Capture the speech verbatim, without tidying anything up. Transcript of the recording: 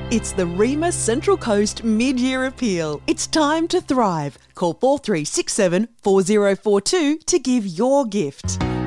It's the REMA Central Coast Mid-Year Appeal. It's time to thrive. Call four three six seven, four zero four two to give your gift.